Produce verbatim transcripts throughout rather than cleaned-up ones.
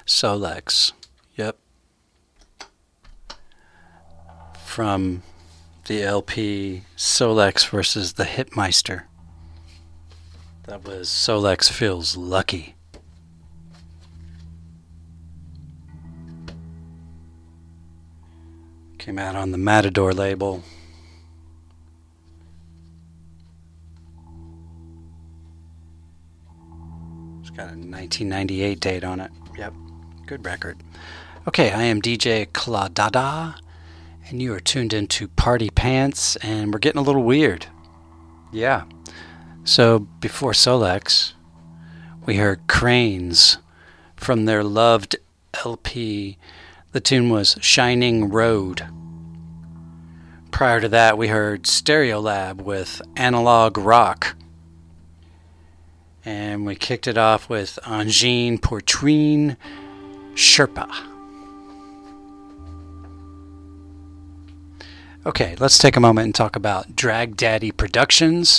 Solex. Yep. From the L P Solex versus the Hitmeister. That was Solex Feels Lucky. Came out on the Matador label. It's got a nineteen ninety-eight date on it. Yep, good record. Okay, I am D J Claudada, and you are tuned into Party Pants, and we're getting a little weird. Yeah. So before Solex, we heard Cranes from their loved L P. The tune was Shining Road. Prior to that, we heard Stereolab with Analog Rock. And we kicked it off with Angine Portrine Sherpa. Okay, let's take a moment and talk about Drag Daddy Productions.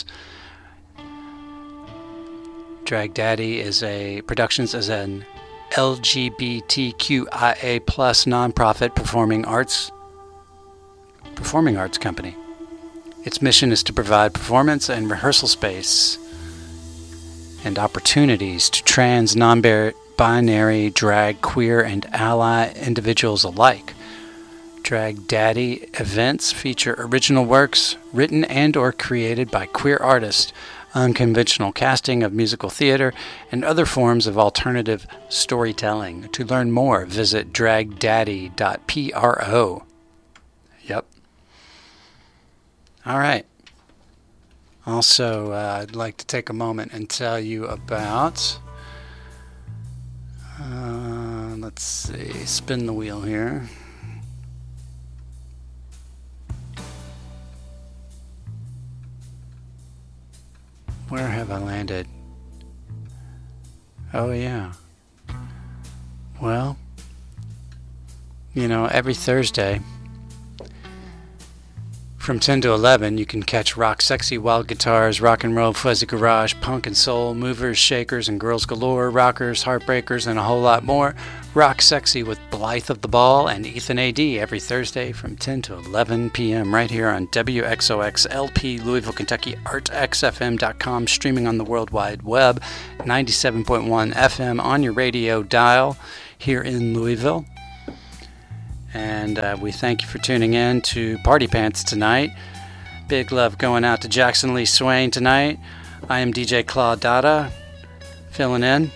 Drag Daddy is a Productions is an L G B T Q I A plus nonprofit performing arts performing arts company. Its mission is to provide performance and rehearsal space and opportunities to trans, non-binary, drag, queer, and ally individuals alike. Drag Daddy events feature original works written and or created by queer artists, unconventional casting of musical theater, and other forms of alternative storytelling. To learn more, visit drag daddy dot pro. Yep. All right. Also, uh, I'd like to take a moment and tell you about, uh, let's see, spin the wheel here. Where have I landed? Oh, yeah. Well, you know, every Thursday from ten to eleven, you can catch Rock Sexy, Wild Guitars, Rock and Roll, Fuzzy Garage, Punk and Soul, Movers, Shakers, and Girls Galore, Rockers, Heartbreakers, and a whole lot more. Rock Sexy with Blythe of the Ball and Ethan A D every Thursday from ten to eleven p.m. right here on W X O X L P, Louisville, Kentucky, art x f m dot com, streaming on the World Wide Web, ninety-seven point one F M on your radio dial here in Louisville. And uh, we thank you for tuning in to Party Pants tonight. Big love going out to Jackson Lee Swain tonight. I am D J Claudada, filling in.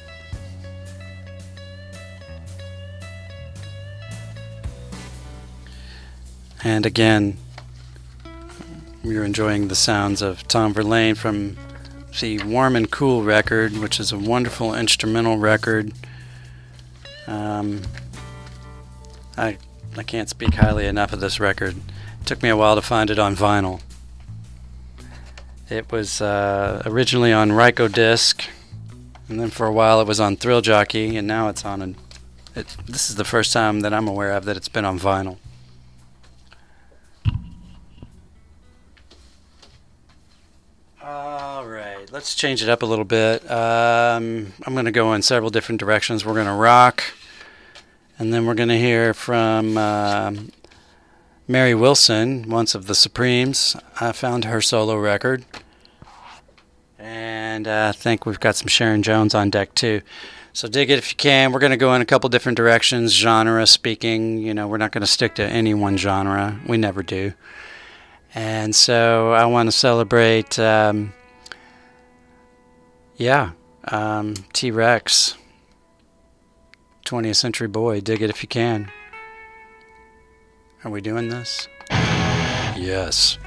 And again, we're enjoying the sounds of Tom Verlaine from the Warm and Cool record, which is a wonderful instrumental record. Um... I I can't speak highly enough of this record. It took me a while to find it on vinyl. It was uh, originally on Rykodisc, and then for a while it was on Thrill Jockey, and now it's on a... It, this is the first time that I'm aware of that it's been on vinyl. Alright, let's change it up a little bit. Um, I'm going to go in several different directions. We're going to rock... And then we're going to hear from uh, Mary Wilson, once of the Supremes. I found her solo record. And uh, I think we've got some Sharon Jones on deck too. So dig it if you can. We're going to go in a couple different directions, genre speaking. You know, we're not going to stick to any one genre. We never do. And so I want to celebrate, um, yeah, um, T-Rex. twentieth Century Boy, dig it if you can. Are we doing this? Yes.